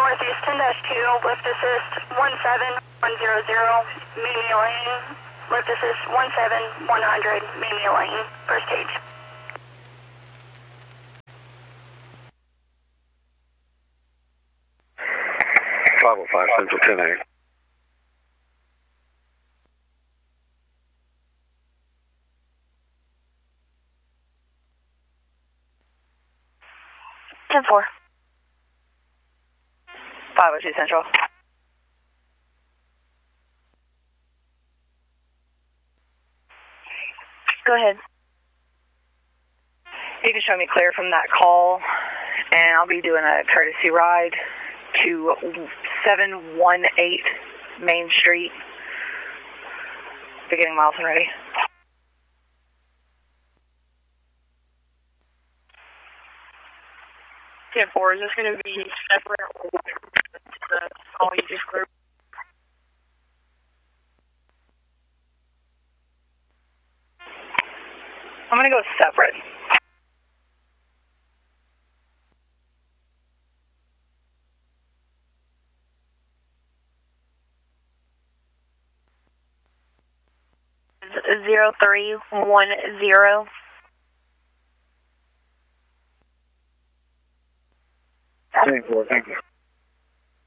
Northeast 10-2, lift assist 17100, Mimi Lane. Lift assist 17100, Mimi Lane, first stage. 505 Central 10A. Ten four. 502 Central. Go ahead. You can show me clear from that call, and I'll be doing a courtesy ride to 718 Main Street, beginning miles and ready. Ten four, is this going to be separate or the call you just cleared? I'm going to go separate. Is 0310. Thank you.